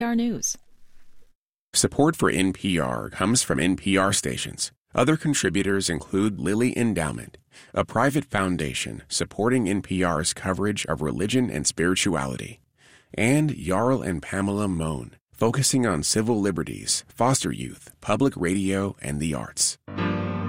NPR News. Support for NPR comes from NPR stations. Other contributors include Lilly Endowment, a private foundation supporting NPR's coverage of religion and spirituality, and Jarl and Pamela Mohn, focusing on civil liberties, foster youth, public radio, and the arts.